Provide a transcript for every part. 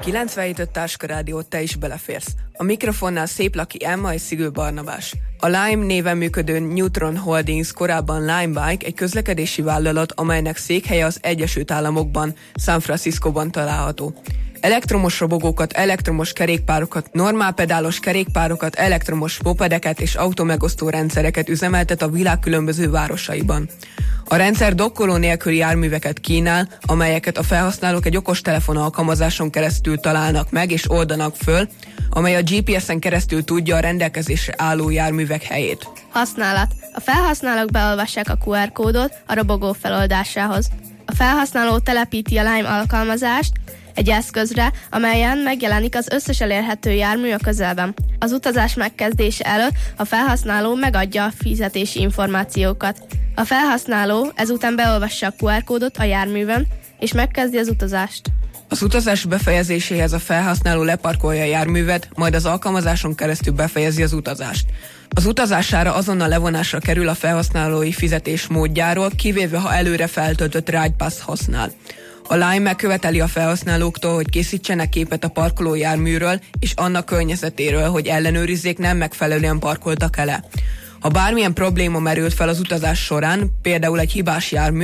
97.5 Táska Rádió, te is beleférsz. A mikrofonnál Széplaki Emma és Szigő Barnabás. A Lime néven működő Neutron Holdings, korábban Lime Bike, egy közlekedési vállalat, amelynek székhelye az Egyesült Államokban, San Franciscóban található. Elektromos robogókat, elektromos kerékpárokat, normál pedálos kerékpárokat, elektromos mopedeket és automegosztó rendszereket üzemeltet a világ különböző városaiban. A rendszer dokkoló nélküli járműveket kínál, amelyeket a felhasználók egy okostelefon alkalmazáson keresztül találnak meg és oldanak föl, amely a GPS-en keresztül tudja a rendelkezésre álló járművek helyét. Használat. A felhasználók beolvassák a QR kódot a robogó feloldásához. A felhasználó telepíti a Lime alkalmazást egy eszközre, amelyen megjelenik az összes elérhető jármű a közelben. Az utazás megkezdése előtt a felhasználó megadja a fizetési információkat. A felhasználó ezután beolvassa a QR kódot a járművön, és megkezdi az utazást. Az utazás befejezéséhez a felhasználó leparkolja a járművet, majd az alkalmazáson keresztül befejezi az utazást. Az utazására azonnal levonásra kerül a felhasználói fizetés módjáról, kivéve ha előre feltöltött RidePass használ. A Lime megköveteli a felhasználóktól, hogy készítsenek képet a parkoló járműről és annak környezetéről, hogy ellenőrizzék, nem megfelelően parkoltak ele. Ha bármilyen probléma merült fel az utazás során, például egy hibás jármű,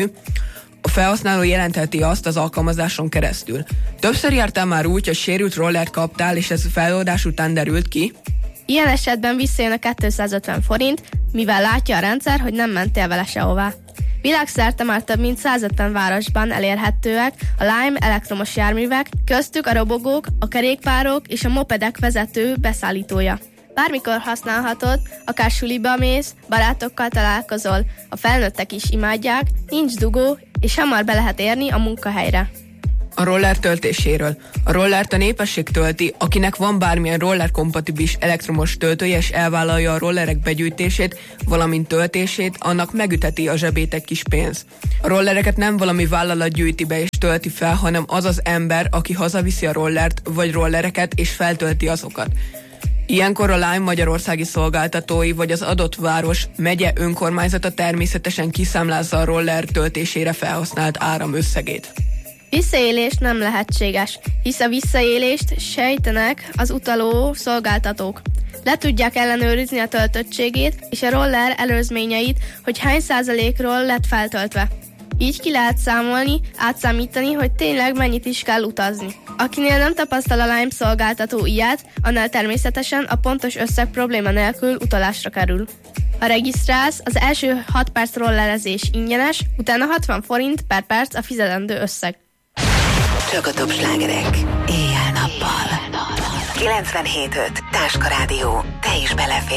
a felhasználó jelentheti azt az alkalmazáson keresztül. Többször jártál már úgy, hogy sérült rollert kaptál, és ez feloldás után derült ki? Ilyen esetben visszajön a 250 forint, mivel látja a rendszer, hogy nem mentél vele sehová. Világszerte már több mint 150 városban elérhetőek a Lime elektromos járművek, köztük a robogók, a kerékpárok és a mopedek vezető beszállítója. Bármikor használhatod, akár suliba mész, barátokkal találkozol, a felnőttek is imádják, nincs dugó, és hamar be lehet érni a munkahelyre. A roller töltéséről. A rollert a népesség tölti, akinek van bármilyen roller-kompatibilis elektromos töltője, és elvállalja a rollerek begyűjtését, valamint töltését, annak megüteti a zsebét egy kis pénz. A rollereket nem valami vállalat gyűjti be és tölti fel, hanem az az ember, aki hazaviszi a rollert vagy rollereket és feltölti azokat. Ilyenkor a Lime magyarországi szolgáltatói vagy az adott város, megye önkormányzata természetesen kiszámlázza a roller töltésére felhasznált áram összegét. Visszaélés nem lehetséges, hisz a visszaélést sejtenek az utaló szolgáltatók. Le tudják ellenőrizni a töltöttségét és a roller előzményeit, hogy hány százalékról lett feltöltve. Így ki lehet számolni, átszámítani, hogy tényleg mennyit is kell utazni. Akinél nem tapasztal a Lime szolgáltató ilyet, annál természetesen a pontos összeg probléma nélkül utalásra kerül. Ha regisztrálsz, az első 6 perc rollerezés ingyenes, utána 60 forint per perc a fizetendő összeg. Csak a top slágerek, éjjel-nappal. 97.5 Táska Rádió, te is beleférsz.